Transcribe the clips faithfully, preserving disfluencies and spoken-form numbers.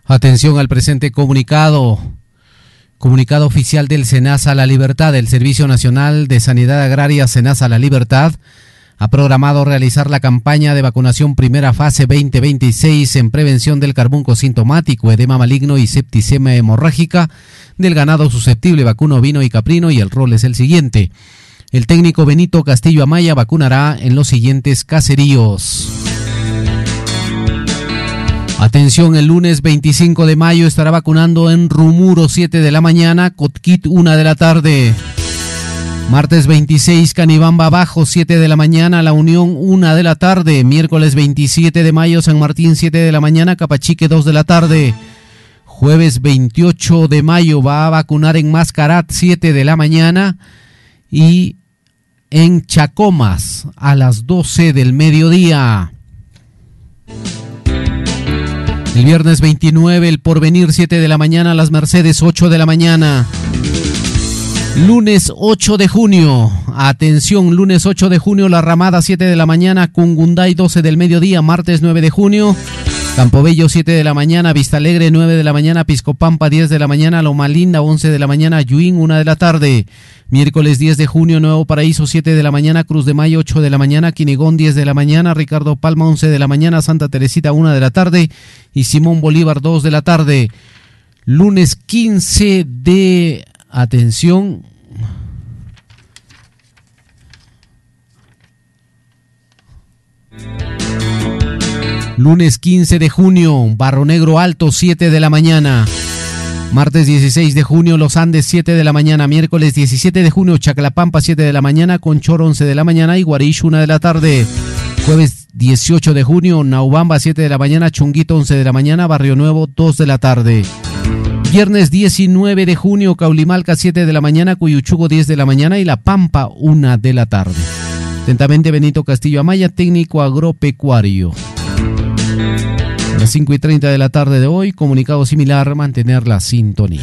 Atención al presente comunicado. Comunicado oficial del SENASA La Libertad. El Servicio Nacional de Sanidad Agraria SENASA La Libertad ha programado realizar la campaña de vacunación primera fase veinte veintiséis en prevención del carbunco sintomático, edema maligno y septicemia hemorrágica del ganado susceptible, vacuno ovino y caprino, y el rol es el siguiente. El técnico Benito Castillo Amaya vacunará en los siguientes caseríos. Atención, el lunes veinticinco de mayo estará vacunando en Rumuro siete de la mañana, Cotquit una de la tarde. Martes veintiséis, Canibamba Bajo siete de la mañana, La Unión una de la tarde. Miércoles veintisiete de mayo, San Martín siete de la mañana, Capachique dos de la tarde. Jueves veintiocho de mayo va a vacunar en Mascarat siete de la mañana y en Chacomas a las doce del mediodía. El viernes veintinueve, El Porvenir siete de la mañana, Las Mercedes ocho de la mañana. Lunes ocho de junio, atención, lunes ocho de junio, La Ramada siete de la mañana, Cungunday doce del mediodía. Martes nueve de junio, Campobello siete de la mañana, Vista Alegre nueve de la mañana, Piscopampa diez de la mañana, Loma Linda once de la mañana, Yuín una de la tarde. Miércoles diez de junio, Nuevo Paraíso siete de la mañana, Cruz de Mayo ocho de la mañana, Quinigón diez de la mañana, Ricardo Palma once de la mañana, Santa Teresita una de la tarde y Simón Bolívar dos de la tarde. Lunes quince de... Atención. Lunes quince de junio, Barro Negro Alto siete de la mañana. Martes dieciséis de junio, Los Andes siete de la mañana. Miércoles diecisiete de junio, Chaclapampa siete de la mañana, Conchor once de la mañana y Guarish una de la tarde. Jueves dieciocho de junio, Naubamba siete de la mañana, Chunguito once de la mañana, Barrio Nuevo dos de la tarde. Viernes diecinueve de junio, Caulimalca siete de la mañana, Cuyuchugo diez de la mañana y La Pampa una de la tarde. Atentamente, Benito Castillo Amaya, técnico agropecuario. A las cinco y treinta de la tarde de hoy, comunicado similar, mantener la sintonía.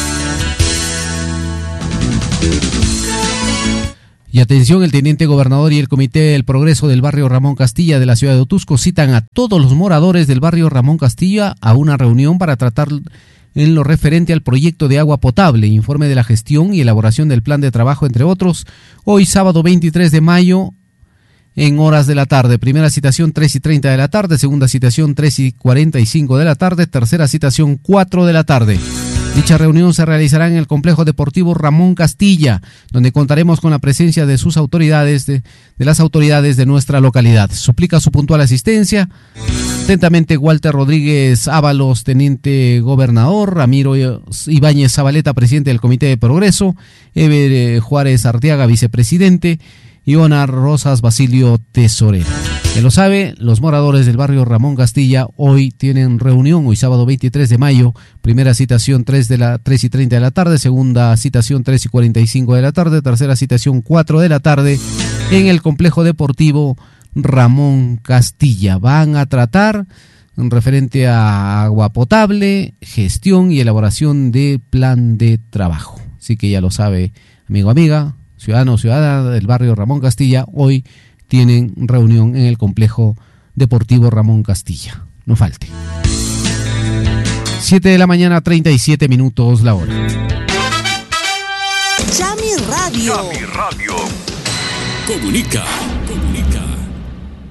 Y atención, el teniente gobernador y el Comité del Progreso del barrio Ramón Castilla de la ciudad de Otusco citan a todos los moradores del barrio Ramón Castilla a una reunión para tratar en lo referente al proyecto de agua potable, informe de la gestión y elaboración del plan de trabajo, entre otros, hoy sábado veintitrés de mayo en horas de la tarde. Primera citación tres y treinta de la tarde, segunda citación tres y cuarenta y cinco de la tarde, tercera citación cuatro de la tarde. Dicha reunión se realizará en el complejo deportivo Ramón Castilla, donde contaremos con la presencia de sus autoridades, de, de las autoridades de nuestra localidad. Suplica su puntual asistencia. Atentamente, Walter Rodríguez Ábalos, teniente gobernador, Ramiro Ibáñez Zabaleta, presidente del Comité de Progreso, Eber Juárez Arteaga, vicepresidente, y Ona Rosas Basilio, tesorero. Ya lo sabe, los moradores del barrio Ramón Castilla hoy tienen reunión, hoy sábado veintitrés de mayo, primera citación tres de la tres y treinta de la tarde, segunda citación tres y cuarenta y cinco de la tarde, tercera citación cuatro de la tarde en el complejo deportivo Ramón Castilla. Van a tratar en referente a agua potable, gestión y elaboración de plan de trabajo. Así que ya lo sabe, amigo, amiga, ciudadano o ciudadana del barrio Ramón Castilla, hoy tienen reunión en el complejo deportivo Ramón Castilla. No falte. siete de la mañana, treinta y siete minutos la hora. Yami Radio. Yami Radio. Comunica